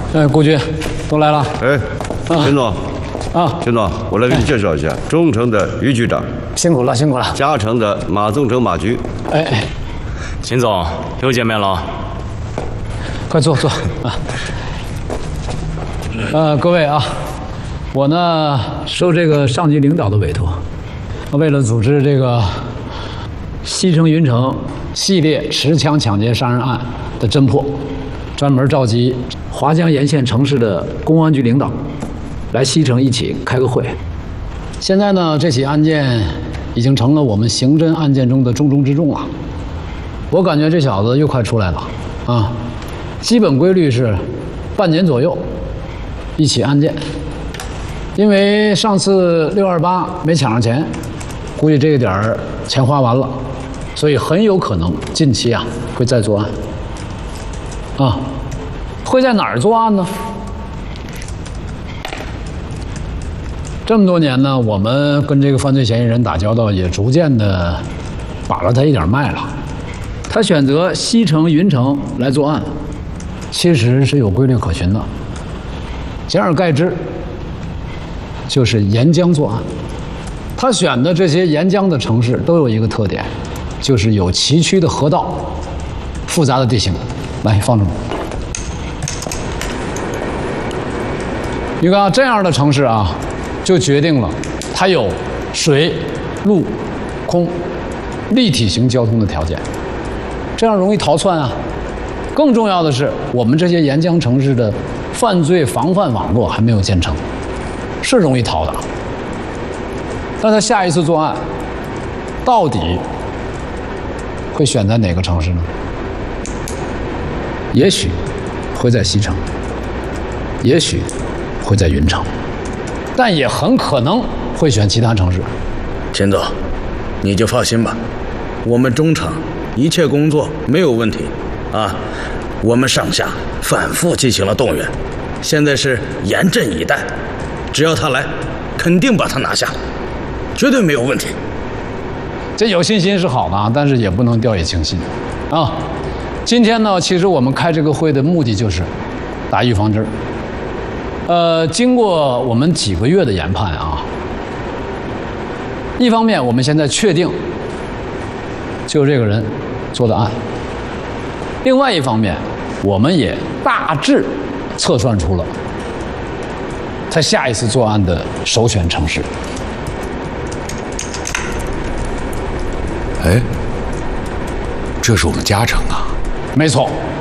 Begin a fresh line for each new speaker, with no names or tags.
顾局，都来了。
哎，秦总。秦总，我来给你介绍一下，中城的于局长。
辛苦了，辛苦了。
嘉诚的马宗成马局。
哎，
秦总又见面了。
快坐坐啊。各位啊，我呢受这个上级领导的委托，为了组织这个西城云城系列持枪抢劫杀人案的侦破，专门召集华江沿线城市的公安局领导来西城一起开个会。现在呢，这起案件已经成了我们刑侦案件中的重中之重了。我感觉这小子又快出来了啊！基本规律是半年左右一起案件。因为上次628没抢上钱，估计这个点儿钱花完了，所以很有可能近期啊会再作案。啊，会在哪儿作案呢？这么多年呢，我们跟这个犯罪嫌疑人打交道，也逐渐的把了他一点脉了。他选择西城、云城来作案，其实是有规律可循的。简而概之，就是沿江作案。他选的这些沿江的城市都有一个特点，就是有崎岖的河道、复杂的地形。来，放这儿。你看这样的城市啊，就决定了它有水、陆、空立体型交通的条件，这样容易逃窜啊。更重要的是，我们这些沿江城市的犯罪防范网络还没有建成，是容易逃的。那他下一次作案，到底会选在哪个城市呢？也许会在西城，也许会在云城，但也很可能会选其他城市。
秦总，你就放心吧，我们中城一切工作没有问题啊。我们上下反复进行了动员，现在是严阵以待，只要他来，肯定把他拿下，绝对没有问题。
这有信心是好的啊，但是也不能掉以轻心啊。今天呢，其实我们开这个会的目的就是打预防针儿。经过我们几个月的研判啊，一方面我们现在确定就这个人做的案，另外一方面我们也大致测算出了他下一次作案的首选城市。
哎，这是我们嘉诚啊。
没错，